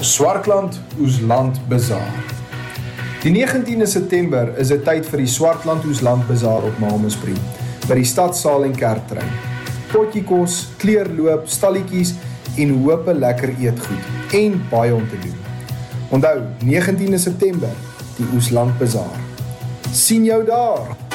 Swartland Oesland Bazaar. Die 19de September is dit tyd vir die Swartland Oesland Bazaar op Malmesbury, by die stadsaal en kerktrein. Potjie kos, kleurloop, stalletjies en hoop lekker eetgoed en baie om te doen. Onthou, 19de September, die Oesland Bazaar. Sien jou daar!